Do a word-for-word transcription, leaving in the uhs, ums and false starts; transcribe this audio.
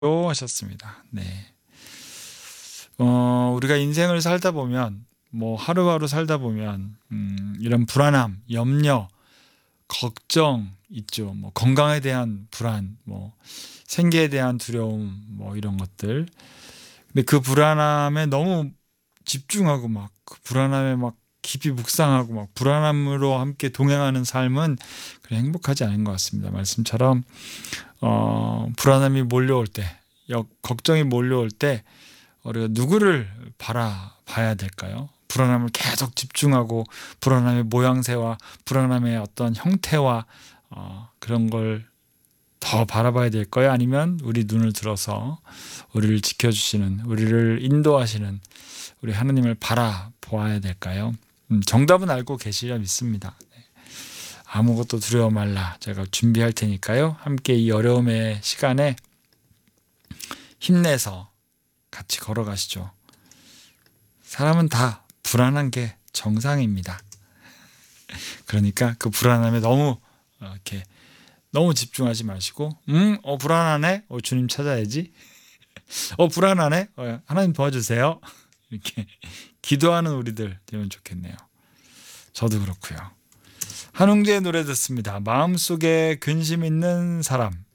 하셨습니다. 네. 어, 우리가 인생을 살다 보면, 뭐 하루하루 살다 보면, 음, 이런 불안함, 염려, 걱정 있죠. 뭐 건강에 대한 불안, 뭐 생계에 대한 두려움, 뭐 이런 것들. 근데 그 불안함에 너무 집중하고 막 그 불안함에 막 깊이 묵상하고 막 불안함으로 함께 동행하는 삶은 그래 행복하지 않은 것 같습니다. 말씀처럼 어, 불안함이 몰려올 때, 역, 걱정이 몰려올 때 우리가 누구를 바라봐야 될까요? 불안함을 계속 집중하고 불안함의 모양새와 불안함의 어떤 형태와 어, 그런 걸 더 바라봐야 될까요? 아니면 우리 눈을 들어서 우리를 지켜주시는, 우리를 인도하시는 우리 하나님을 바라보아야 될까요? 음, 정답은 알고 계시려 믿습니다. 네. 아무것도 두려워 말라. 제가 준비할 테니까요. 함께 이 어려움의 시간에 힘내서 같이 걸어가시죠. 사람은 다 불안한 게 정상입니다. 그러니까 그 불안함에 너무 이렇게 너무 집중하지 마시고, 음, 어 불안하네. 어 주님 찾아야지. 어 불안하네. 어, 하나님 도와주세요. 이렇게 기도하는 우리들 되면 좋겠네요. 저도 그렇고요. 한웅재의 노래 듣습니다. 마음속에 근심 있는 사람.